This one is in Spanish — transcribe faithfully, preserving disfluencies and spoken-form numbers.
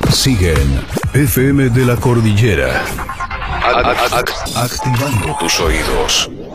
Siguen F M de la Cordillera. Activando tus oídos.